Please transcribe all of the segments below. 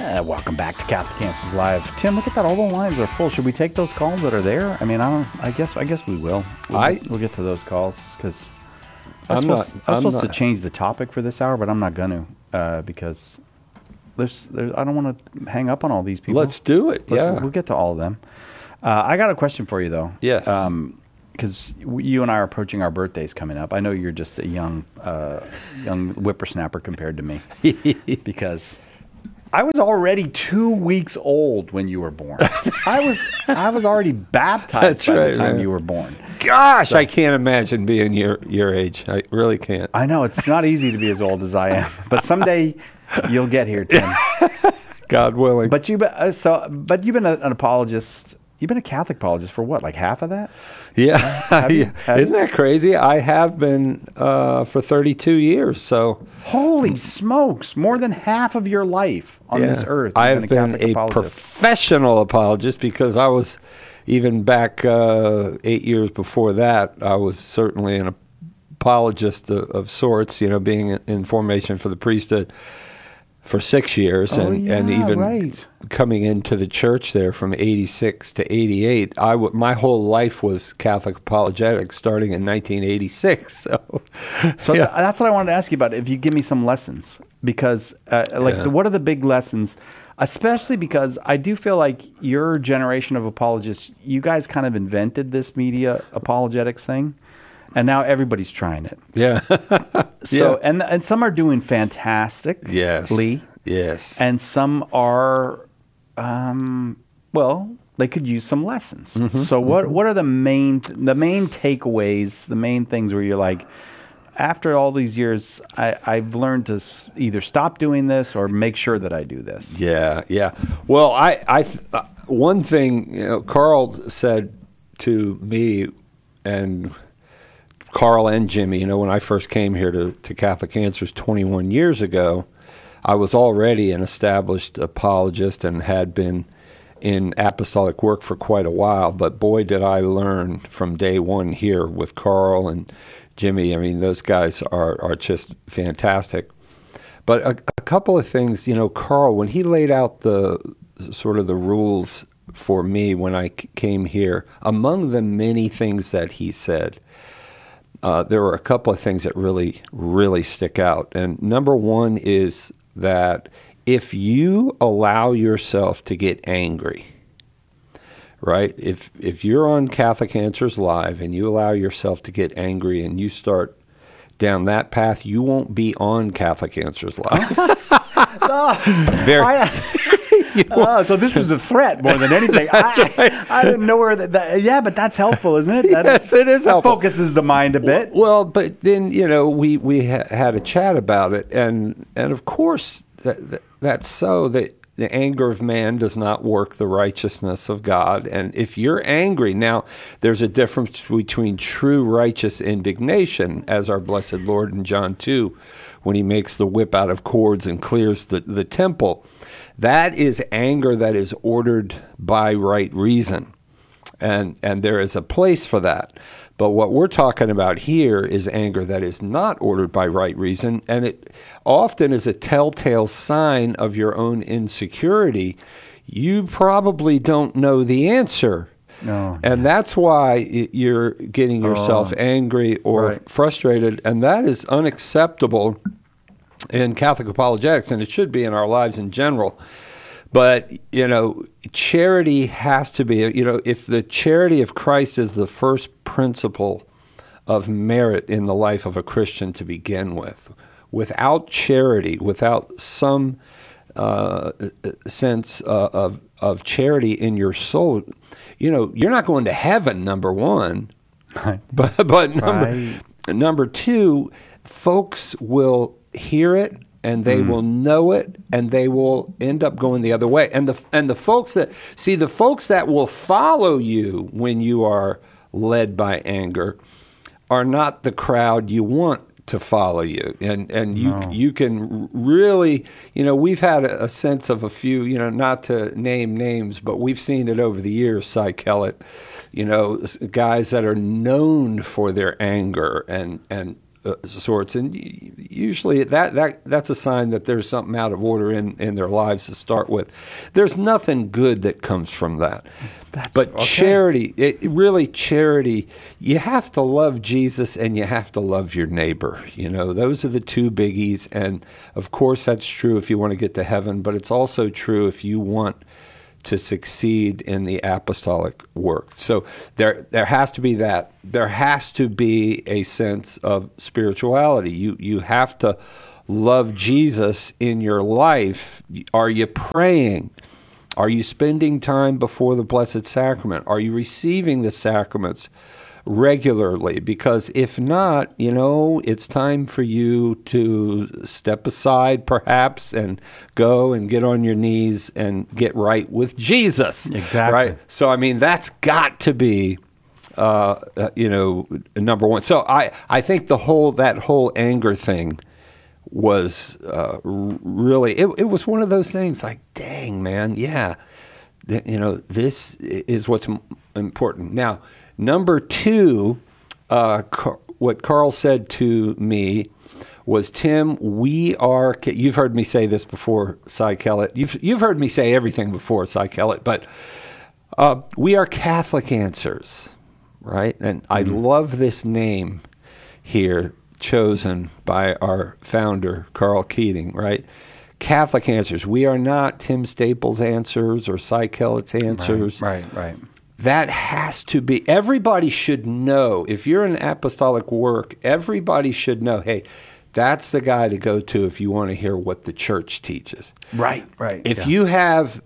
Welcome back to Catholic Answers Live. Tim, look at that. All the lines are full. Should we take those calls that are there? I mean, I guess we will. We'll get to those calls because I was supposed to change the topic for this hour, but I'm not going to because there's I don't want to hang up on all these people. Let's do it. We'll get to all of them. I got a question for you though. Yes. Because you and I are approaching our birthdays coming up. I know you're just a young whippersnapper compared to me because I was already 2 weeks old when you were born. I was already baptized by the time you were born. Gosh, so, I can't imagine being your age. I really can't. I know it's not easy to be as old as I am, but someday you'll get here, Tim. God willing. But you've been an apologist. You've been a Catholic apologist for what, like half of that? Yeah. Isn't that crazy? I have been for 32 years. So holy smokes, more than half of your life on this earth. I have been a professional apologist because I was, even back 8 years before that, I was certainly an apologist of sorts, being in formation for the priesthood for 6 years and even coming into the church there from 86 to 88. My whole life was Catholic apologetics starting in 1986. So that's what I wanted to ask you about. If you give me some lessons, because what are the big lessons? Especially because I do feel like your generation of apologists, you guys kind of invented this media apologetics thing. And now everybody's trying it. Yeah. So and some are doing fantastic. Yes. Yes. And some are, they could use some lessons. Mm-hmm. So what are the main takeaways, the main things where you're like, after all these years, I've learned to either stop doing this or make sure that I do this. Yeah. Well, I one thing Carl said to me and Carl and Jimmy, when I first came here to Catholic Answers 21 years ago, I was already an established apologist and had been in apostolic work for quite a while. But boy, did I learn from day one here with Carl and Jimmy. I mean, those guys are just fantastic. But a couple of things, Carl, when he laid out the sort of the rules for me when I came here, among the many things that he said, there were a couple of things that really, really stick out. And number one is that if you allow yourself to get angry, right? If you're on Catholic Answers Live and you allow yourself to get angry and you start down that path, you won't be on Catholic Answers Live. So this was a threat more than anything. I didn't know where that. Yeah, but that's helpful, isn't it? Yes, it is helpful. Focuses the mind a bit. Well, but then we had a chat about it, and of course that's so that the anger of man does not work the righteousness of God. And if you're angry, now there's a difference between true righteous indignation, as our blessed Lord in John 2, when he makes the whip out of cords and clears the temple. That is anger that is ordered by right reason. And there is a place for that. But what we're talking about here is anger that is not ordered by right reason, and it often is a telltale sign of your own insecurity. You probably don't know the answer. No. And that's why you're getting yourself angry or frustrated, and that is unacceptable in Catholic apologetics, and it should be in our lives in general. But, charity has to be, if the charity of Christ is the first principle of merit in the life of a Christian to begin with, without charity, without some sense of charity in your soul, you're not going to heaven, number one. Right. But number two, folks will hear it, and they will know it, and they will end up going the other way. And the folks that will follow you when you are led by anger are not the crowd you want to follow you. And you can really, we've had a sense of a few, not to name names, but we've seen it over the years, Cy Kellett, guys that are known for their anger and sorts, and usually that's a sign that there's something out of order in their lives to start with. There's nothing good that comes from that. But charity, charity, you have to love Jesus and you have to love your neighbor. Those are the two biggies. And of course, that's true if you want to get to heaven, but it's also true if you want to succeed in the apostolic work. So there has to be that. There has to be a sense of spirituality. You have to love Jesus in your life. Are you praying? Are you spending time before the Blessed Sacrament? Are you receiving the sacraments regularly? Because if not, it's time for you to step aside perhaps and go and get on your knees and get right with Jesus. Exactly. Right? So, that's got to be, number one. So I think that whole anger thing was really, it was one of those things like, dang, man, yeah, this is what's important. Now, number two, what Carl said to me was, Tim, you've heard me say this before, Cy Kellett. You've heard me say everything before, Cy Kellett, but we are Catholic Answers, right? And I love this name here, chosen by our founder, Carl Keating, right? Catholic Answers. We are not Tim Staples' Answers or Cy Kellett's Answers. Right. That has to be, everybody should know, if you're in apostolic work, everybody should know, hey, that's the guy to go to if you want to hear what the church teaches. Right. If you have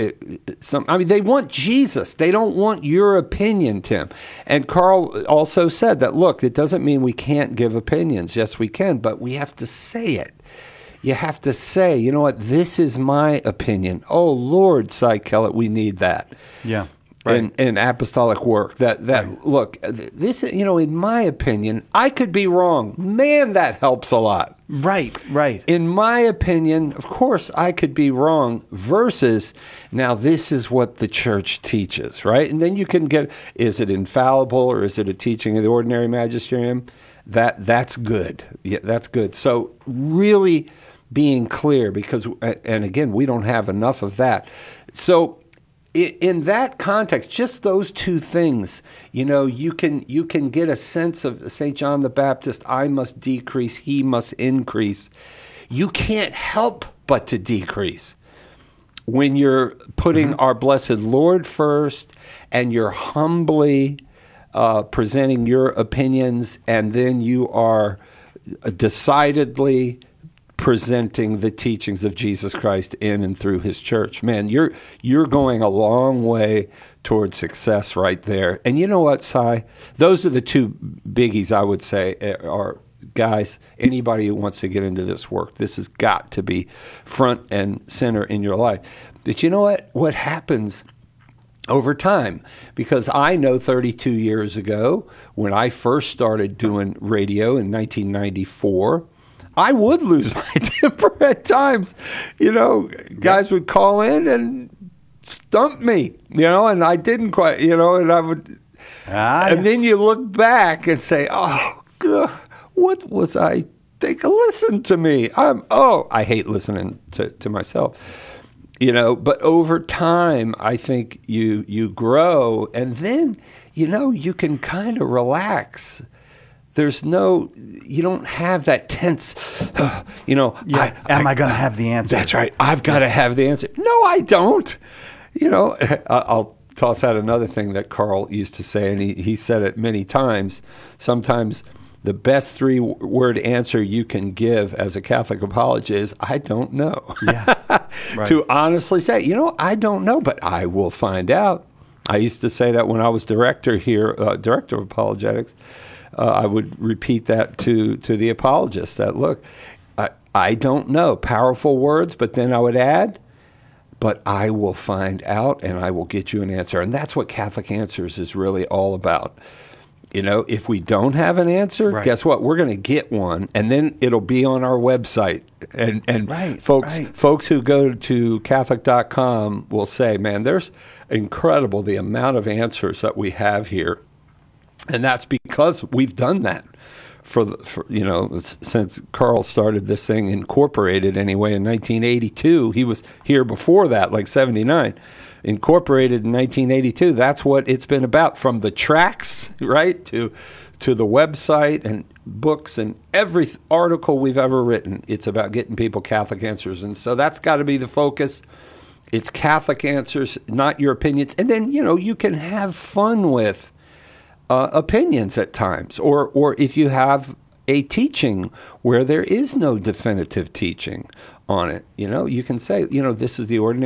they want Jesus. They don't want your opinion, Tim. And Carl also said that, look, it doesn't mean we can't give opinions. Yes, we can, but we have to say it. You have to say, you know what, this is my opinion. Oh, Lord, Cy Kellett, we need that. Yeah. Right. In apostolic work, look, this, in my opinion, I could be wrong. Man, that helps a lot. Right. In my opinion, of course, I could be wrong, versus, now this is what the church teaches, right? And then you can get, is it infallible or is it a teaching of the ordinary magisterium? That's good. Yeah, that's good. So really being clear, because, and again, we don't have enough of that. So in that context, just those two things, you can get a sense of St. John the Baptist, I must decrease, he must increase. You can't help but to decrease when you're putting our blessed Lord first and you're humbly presenting your opinions, and then you are decidedly presenting the teachings of Jesus Christ in and through his church. Man, you're going a long way towards success right there. And you know what, Cy? Those are the two biggies I would say are, guys, anybody who wants to get into this work, this has got to be front and center in your life. But you know what? What happens over time? Because I know 32 years ago, when I first started doing radio in 1994, I would lose my temper at times. Guys would call in and stump me, and I didn't quite, and I would. And then you look back and say, oh, God, what was I thinking? Listen to me. I hate listening to myself. But over time, I think you grow, and then, you can kind of relax. You don't have that tense, am I going to have the answer? That's right. I've got to have the answer. No, I don't. I'll toss out another thing that Carl used to say, and he said it many times. Sometimes the best 3-word answer you can give as a Catholic apologist is, I don't know. Yeah. Right. To honestly say, I don't know, but I will find out. I used to say that when I was director of apologetics. I would repeat that to the apologists, that, look, I don't know. Powerful words, but then I would add, but I will find out and I will get you an answer. And that's what Catholic Answers is really all about. If we don't have an answer, right, guess what? We're going to get one, and then it'll be on our website. And right, folks who go to Catholic.com will say, man, there's incredible the amount of answers that we have here. And that's because we've done that since Carl started this thing, incorporated anyway in 1982. He was here before that, like 79. Incorporated in 1982. That's what it's been about, from the tracks, right, to the website and books and every article we've ever written. It's about getting people Catholic answers. And so that's got to be the focus. It's Catholic answers, not your opinions. And then, you can have fun with opinions at times, or if you have a teaching where there is no definitive teaching on it, you can say, this is the ordinary